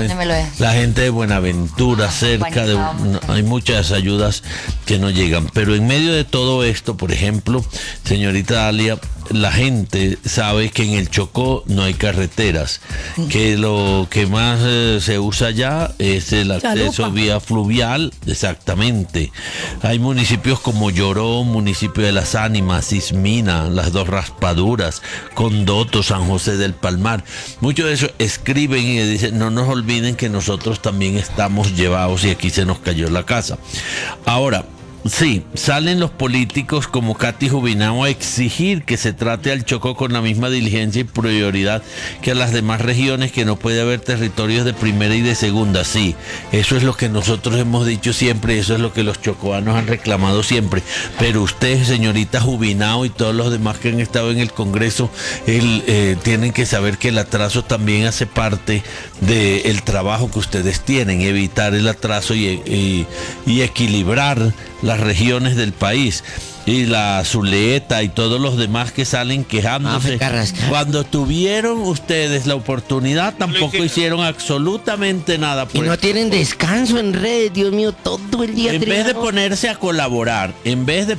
la gente de Buenaventura, cerca de... hay muchas ayudas que no llegan. Pero en medio de todo esto, por ejemplo, señorita Dalia, la gente sabe que en el Chocó no hay carreteras, que lo que más se usa ya es el acceso vía fluvial, exactamente. Hay municipios como Lloró, municipio de Las Ánimas, Ismina, Las Dos Raspaduras, Condoto, San José del Palmar. Muchos de esos escriben y dicen, no nos olviden que nosotros también estamos llevados y aquí se nos cayó la casa. Ahora, sí, salen los políticos como Katy Jubinao a exigir que se trate al Chocó con la misma diligencia y prioridad que a las demás regiones, que no puede haber territorios de primera y de segunda. Sí, eso es lo que nosotros hemos dicho siempre y eso es lo que los chocoanos han reclamado siempre. Pero usted, señorita Jubinao, y todos los demás que han estado en el Congreso, tienen que saber que el atraso también hace parte del trabajo que ustedes tienen, evitar el atraso y equilibrar las regiones del país. Y la Zuleta y todos los demás que salen quejándose. Cuando tuvieron ustedes la oportunidad, tampoco hicieron absolutamente nada. Y no tienen descanso en redes, Dios mío, todo el día. En vez de ponerse a colaborar, y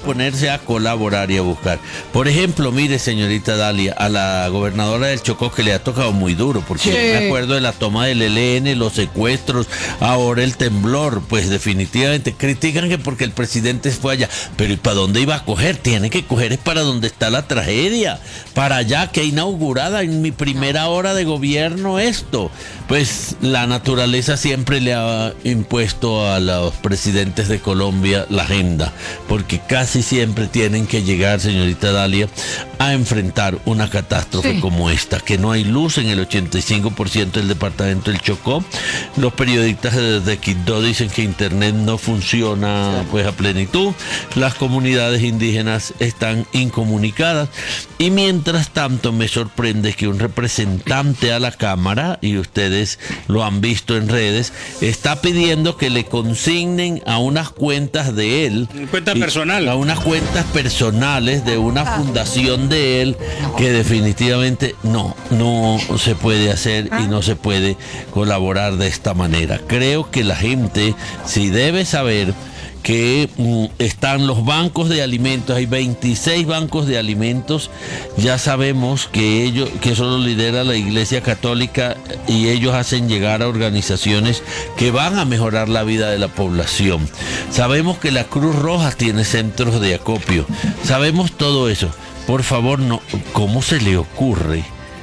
a buscar. Por ejemplo, mire, señorita Dalia, a la gobernadora del Chocó, que le ha tocado muy duro, porque yo me acuerdo de la toma del ELN, los secuestros, ahora el temblor. Pues definitivamente critican que porque el presidente fue allá, pero ¿y para dónde iba a coger? Tiene que coger es para donde está la tragedia, para allá, que inaugurada en mi primera hora de gobierno esto. Pues la naturaleza siempre le ha impuesto a los presidentes de Colombia la agenda, porque casi siempre tienen que llegar, señorita Dalia, a enfrentar una catástrofe como esta, que no hay luz en el 85% del departamento del Chocó. Los periodistas de Quibdó dicen que internet no funciona pues a plenitud, las comunidades indígenas están incomunicadas, y mientras tanto me sorprende que un representante a la Cámara, y ustedes lo han visto en redes, está pidiendo que le consignen a unas cuentas de él, a unas cuentas personales de una fundación de él, que definitivamente no se puede hacer y no se puede colaborar de esta manera. Creo que la gente sí debe saber que están los bancos de alimentos, hay 26 bancos de alimentos, ya sabemos que eso lo lidera la Iglesia Católica, y ellos hacen llegar a organizaciones que van a mejorar la vida de la población. Sabemos que la Cruz Roja tiene centros de acopio, sabemos todo eso. Por favor, no, ¿cómo se le ocurre?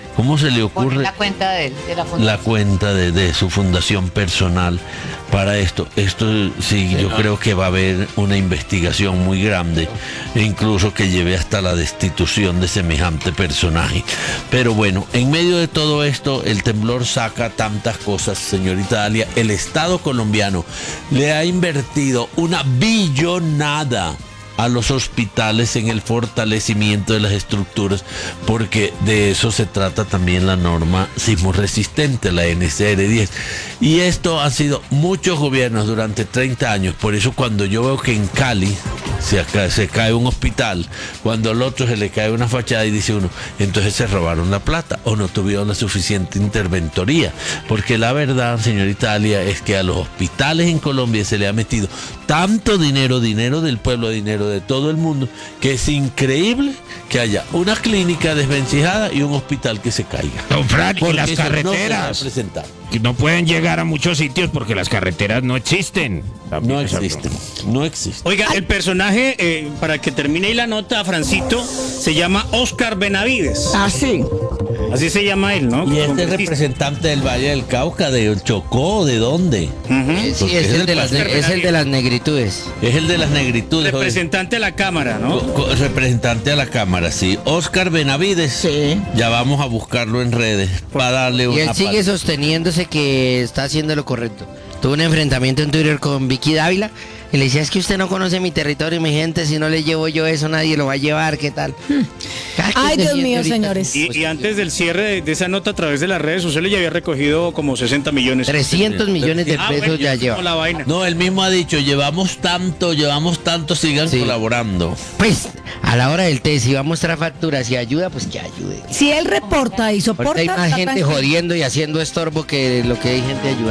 La cuenta de él, de la fundación. La cuenta de su fundación personal para esto. Esto sí, yo creo que va a haber una investigación muy grande, e incluso que lleve hasta la destitución de semejante personaje. Pero bueno, en medio de todo esto, el temblor saca tantas cosas, señorita Dalia. El Estado colombiano le ha invertido una billonada a los hospitales en el fortalecimiento de las estructuras, porque de eso se trata también la norma sismo resistente, la NCR10. Y esto ha sido muchos gobiernos durante 30 años. Por eso cuando yo veo que en Cali se cae un hospital, cuando al otro se le cae una fachada, y dice uno, entonces se robaron la plata o no tuvieron la suficiente interventoría. Porque la verdad, señorita Dalia, es que a los hospitales en Colombia se le ha metido tanto dinero del pueblo, dinero de todo el mundo, que es increíble que haya una clínica desvencijada y un hospital que se caiga. Don Fran, y las carreteras no pueden llegar a muchos sitios porque las carreteras no existen. No existen. Oiga, el personaje, para que termine ahí la nota, Francito, se llama Oscar Benavides. Ah, sí. Así se llama él, ¿no? Y este representante del Valle del Cauca, de Chocó, ¿de dónde? Sí, es el de las negritudes. Es el de las negritudes. Representante a la Cámara, ¿no? Representante a la Cámara, sí. Oscar Benavides. Sí. Ya vamos a buscarlo en redes para darle una... Y él sigue sosteniéndose que está haciendo lo correcto. Tuvo un enfrentamiento en Twitter con Vicky Dávila y le decía, es que usted no conoce mi territorio, mi gente, si no le llevo yo eso nadie lo va a llevar, ¿qué tal? Ay, Dios mío, señores. Y antes del cierre de esa nota a través de las redes sociales ya había recogido como 60 millones. 300 millones de pesos bueno, ya lleva. La vaina. No, él mismo ha dicho, llevamos tanto, sigan colaborando. Pues, a la hora del té, si va a mostrar facturas y ayuda, pues que ayude. Si él reporta y soporta... Porque hay más gente jodiendo y haciendo estorbo que lo que hay gente ayudando.